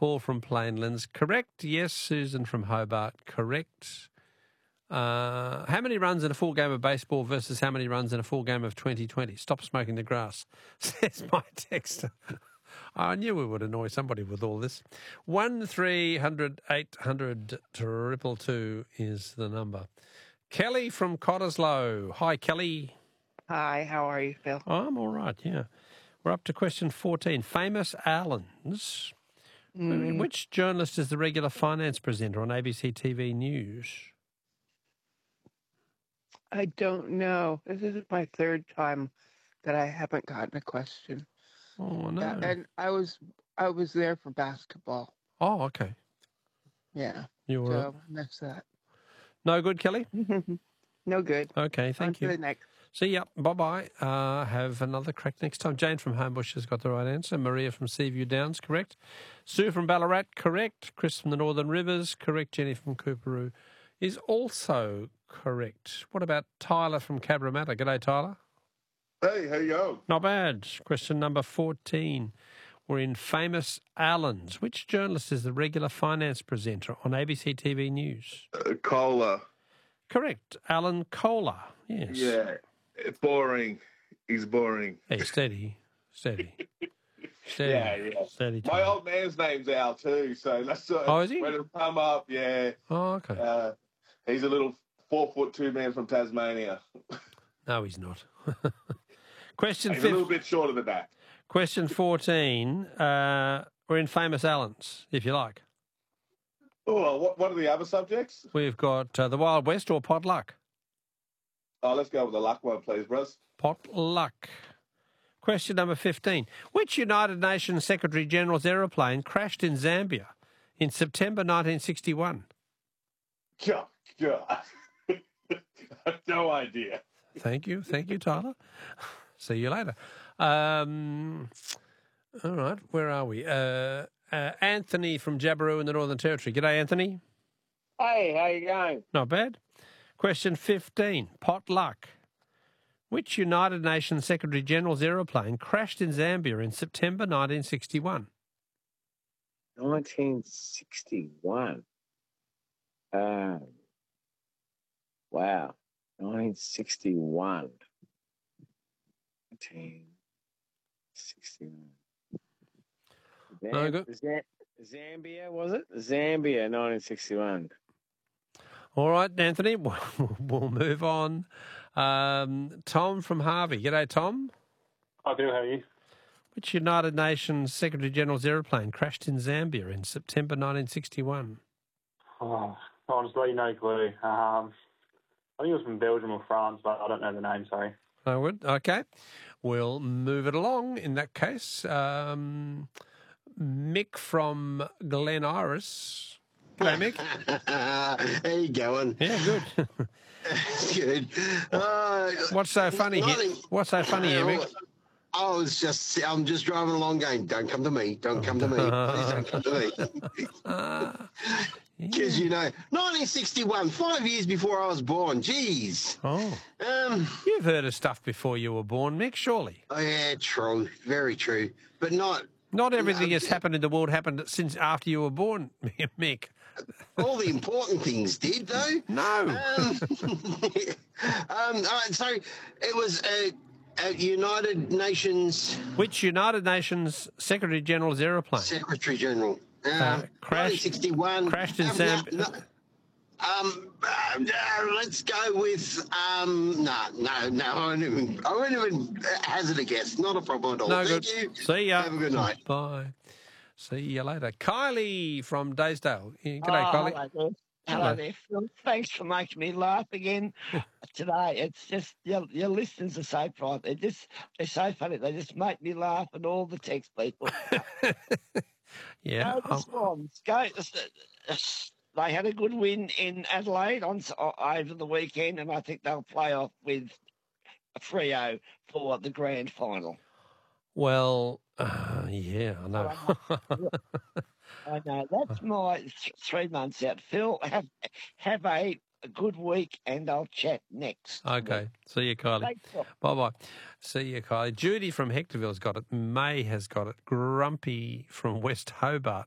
Paul from Plainlands, correct. Yes, Susan from Hobart, correct. How many runs in a full game of baseball versus how many runs in a full game of 2020? Stop smoking the grass, says my texter. I knew we would annoy somebody with all this. 1300 800 222 is the number. Kelly from Cottesloe. Hi, Kelly. Hi, how are you, Phil? Oh, I'm all right, yeah. We're up to question 14. Famous Allens. Which journalist is the regular finance presenter on ABC TV News? I don't know. This is my third time that I haven't gotten a question. Oh, no. Yeah, and I was there for basketball. Oh, okay. Yeah. You were So that's that. no good, Kelly? No good. Okay, thank you. On to the next. See ya. Bye-bye. Have another crack next time. Jane from Homebush has got the right answer. Maria from Seaview Downs, correct. Sue from Ballarat, correct. Chris from the Northern Rivers, correct. Jenny from Cooperoo is also correct. What about Tyler from Cabramatta? G'day, Tyler. Hey, how you going? Not bad. Question number 14. We're in Famous Allens. Which journalist is the regular finance presenter on ABC TV News? Cola. Correct. Alan Kohler. Yes. Yeah. Boring. He's boring. Hey, steady. Steady. Yeah. Steady. My Tyler. old man's name's Al too, so that's Oh, is he? when it come up. Yeah. Oh, okay. He's a little 4'2" man from Tasmania. No, he's not. Question He's a little bit shorter than that. Question 14. We're in Famous Allens, if you like. Oh, what are the other subjects? We've got the Wild West or Potluck. Oh, let's go with the luck one, please, bros. Potluck. Question number 15. Which United Nations Secretary-General's aeroplane crashed in Zambia in September 1961? God. I have no idea. Thank you, Tyler. See you later. All right, where are we? Anthony from Jabiru in the Northern Territory. G'day, Anthony. Hey, how you going? Not bad. Question 15. Potluck. Which United Nations Secretary-General's aeroplane crashed in Zambia in September 1961? 1961. Wow. 1961. 1961. No good. Zambia, was it? Zambia, 1961. All right, Anthony, we'll move on. Tom from Harvey. G'day, Tom. I do, how are you? Which United Nations Secretary-General's aeroplane crashed in Zambia in September 1961? Oh, honestly, no clue. I think it was from Belgium or France, but I don't know the name, sorry. I would. Okay. We'll move it along in that case. Mick from Glen Iris. G'day, Mick. How you going? Yeah, good. Good. What's so funny here? What's so funny here, Mick? I'm just driving along going, don't come to me, don't come to me, please don't come to me. Because, 1961, 5 years before I was born, jeez. Oh. You've heard of stuff before you were born, Mick, surely? Oh, yeah, true, very true. But not everything that's happened in the world happened since after you were born, Mick. All the important things did, though. No. So it was a United Nations... Which United Nations Secretary-General's aeroplane? Secretary-General. Crashed 1961. Crashed in Zambia. Let's go with no. I won't even hazard a guess. Not a problem at all. No Thank good. you. See ya. Have a good night. Bye. See you later. Kylie from Daysdale. G'day, Kylie. Hello there, Phil. Thanks for making me laugh again today. It's just your listeners are so private. They're so funny. They just make me laugh, and all the text people. Yeah. The Swans. Go. They had a good win in Adelaide over the weekend, and I think they'll play off with a Freo for the grand final. Well, yeah, I know. I know. That's my 3 months out. Phil, have a good week, and I'll chat next Okay. week. See you, Kylie. Thanks, Phil. Bye-bye. See you, Kylie. Judy from Hectorville's got it. May has got it. Grumpy from West Hobart